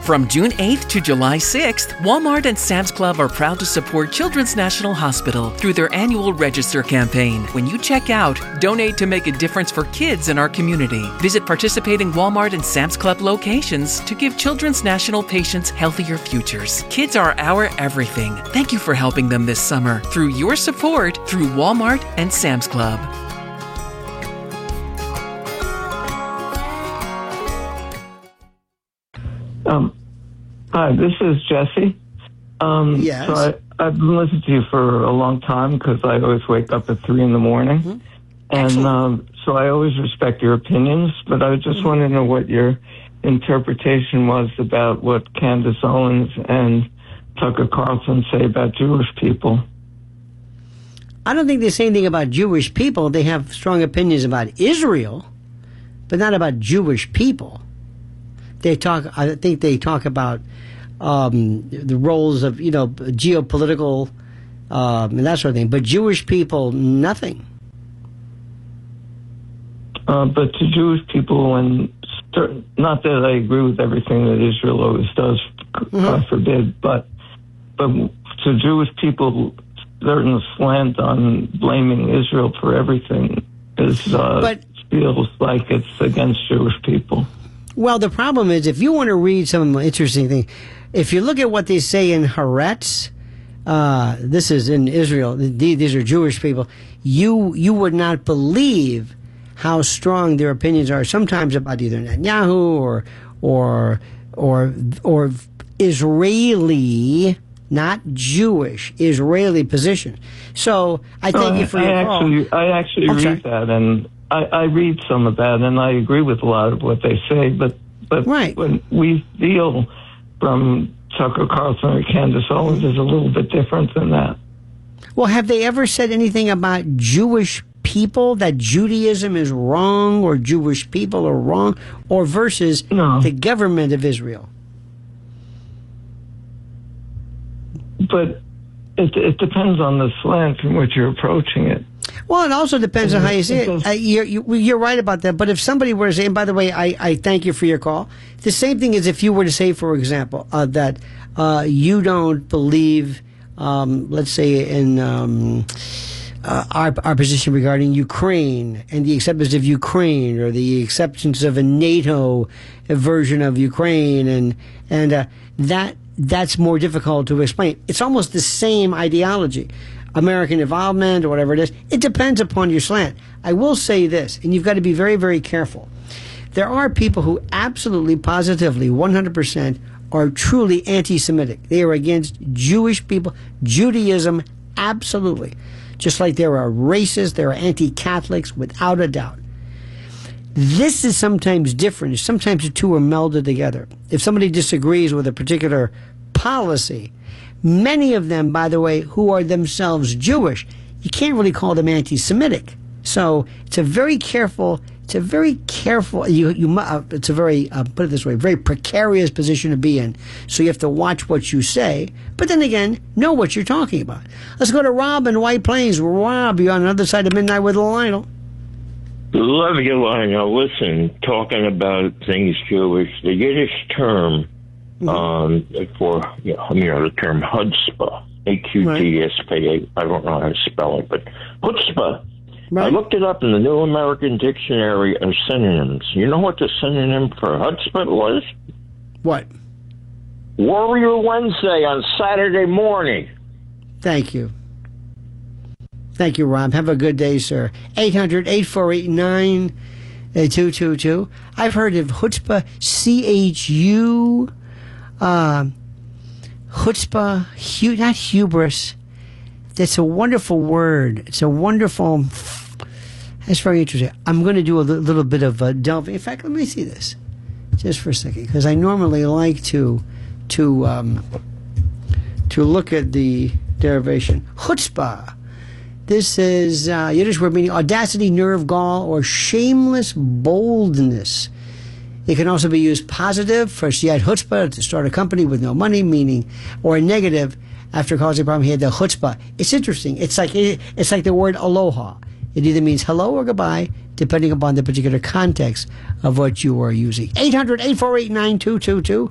From June 8th to July 6th, Walmart and Sam's Club are proud to support Children's National Hospital through their annual Register campaign. When you check out, donate to make a difference for kids in our community. Visit participating Walmart and Sam's Club locations to give Children's National patients healthier futures. Kids are our everything. Thank you for helping them this summer through your support through Walmart and Sam's Club. Hi, this is Jesse. Yes. So I've been listening to you for a long time because I always wake up at 3 in the morning. Mm-hmm. And so I always respect your opinions, but I just want to know what your interpretation was about what Candace Owens and Tucker Carlson say about Jewish people. I don't think they say anything about Jewish people. They have strong opinions about Israel, but not about Jewish people. I think they talk about the roles of, geopolitical and that sort of thing. But Jewish people, nothing. But to Jewish people, not that I agree with everything that Israel always does, God forbid, but to Jewish people, certain slant on blaming Israel for everything feels like it's against Jewish people. Well, the problem is, if you want to read some interesting thing, if you look at what they say in Haaretz, this is in Israel, these are Jewish people, you would not believe how strong their opinions are sometimes about either Netanyahu or Israeli, not Jewish, Israeli position. So I thank you for your call. I actually read that, and I read some of that, and I agree with a lot of what they say, but right. When we feel from Tucker Carlson or Candace Owens is a little bit different than that. Well, have they ever said anything about Jewish people, that Judaism is wrong or Jewish people are wrong, or versus the government of Israel? But it depends on the slant from which you're approaching it. Well, it also depends on how you see it. You're right about that. But if somebody were to say, and by the way, I thank you for your call, the same thing as if you were to say, for example, that you don't believe, let's say, in our position regarding Ukraine and the acceptance of Ukraine, or the acceptance of a NATO version of Ukraine, and that's more difficult to explain. It's almost the same ideology. American involvement or whatever it is, it depends upon your slant. I will say this, and you've got to be very, very careful. There are people who absolutely, positively, 100% are truly anti-Semitic. They are against Jewish people, Judaism, absolutely. Just like there are racists, there are anti-Catholics, without a doubt. This is sometimes different. Sometimes the two are melded together. If somebody disagrees with a particular policy, many of them, by the way, who are themselves Jewish, you can't really call them anti-Semitic. So it's a very careful, put it this way, very precarious position to be in. So you have to watch what you say, but then again, know what you're talking about. Let's go to Rob in White Plains. Rob, you're on the other side of midnight with Lionel. Love you, Lionel. Listen, talking about things Jewish, the Yiddish term for the term chutzpah, Aqtspa. I don't know how to spell it, but chutzpah. Right. I looked it up in the New American Dictionary of synonyms. You know what the synonym for chutzpah was? What? Warrior Wednesday on Saturday morning. Thank you. Thank you, Rob. Have a good day, sir. 800-848-9222. I've heard of chutzpah, C-H-U, chutzpah, not hubris. That's a wonderful word. It's a wonderful... That's very interesting. I'm going to do a little bit of delving. In fact, let me see this just for a second, because I normally like to look at the derivation. Chutzpah. This is Yiddish word meaning audacity, nerve, gall, or shameless boldness. It can also be used positive for he had chutzpah to start a company with no money, meaning, or a negative after causing a problem. He had the chutzpah. It's interesting. It's like the word aloha. It either means hello or goodbye, depending upon the particular context of what you are using. 800-848-9222.